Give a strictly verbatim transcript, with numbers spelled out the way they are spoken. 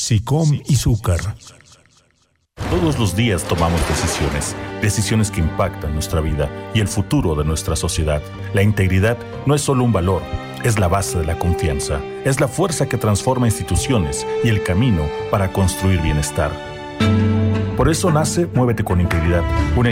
SICOM y Zúcar. Todos los días tomamos decisiones, decisiones que impactan nuestra vida y el futuro de nuestra sociedad. La integridad no es solo un valor, es la base de la confianza, es la fuerza que transforma instituciones y el camino para construir bienestar. Por eso nace Muévete con Integridad, una